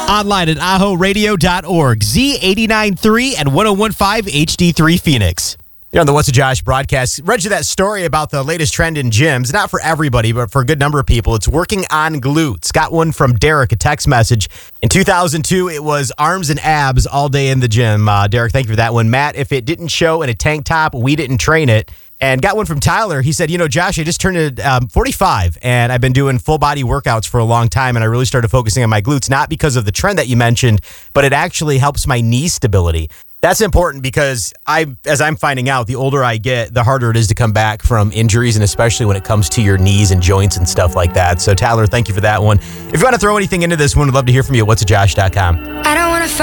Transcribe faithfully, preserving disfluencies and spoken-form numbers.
Online at aho radio dot org, Z eighty-nine point three and ten fifteen H D three Phoenix. You're on the What's a Josh broadcast. Read you that story about the latest trend in gyms. Not for everybody, but for a good number of people. It's working on glutes. Got one from Derek, a text message. In two thousand two, it was arms and abs all day in the gym. Uh, Derek, thank you for that one. Matt, if it didn't show in a tank top, we didn't train it. And got one from Tyler. He said, you know, Josh, I just turned um, forty-five, and I've been doing full body workouts for a long time, and I really started focusing on my glutes, not because of the trend that you mentioned, but it actually helps my knee stability. That's important because I, as I'm finding out, the older I get, the harder it is to come back from injuries, and especially when it comes to your knees and joints and stuff like that. So, Tyler, thank you for that one. If you want to throw anything into this one, we'd love to hear from you at what's a josh dot com. I don't want to